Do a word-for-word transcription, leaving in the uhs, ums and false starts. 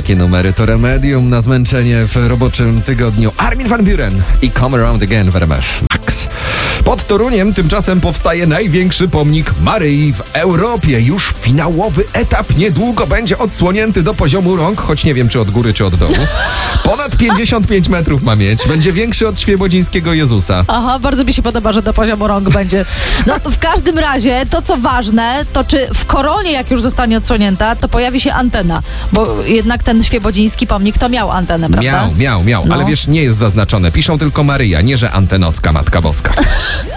takie numery to remedium na zmęczenie w roboczym tygodniu. Armin van Buuren i Come Around Again w R M F Max. Pod Toruniem tymczasem powstaje największy pomnik Maryi w Europie. Już finałowy etap niedługo będzie odsłonięty do poziomu rąk, choć nie wiem czy od góry, czy od dołu. Ponad pięćdziesiąt pięć metrów ma mieć. Będzie większy od świebodzińskiego Jezusa. Aha, bardzo mi się podoba, że do poziomu rąk będzie. No w każdym razie, to co ważne, to czy w koronie, jak już zostanie odsłonięta, to pojawi się antena. Bo jednak ten świebodziński pomnik to miał antenę, prawda? Miał, miał, miał. No. Ale wiesz, nie jest zaznaczone. Piszą tylko Maryja, nie że antenowska Matka Boska.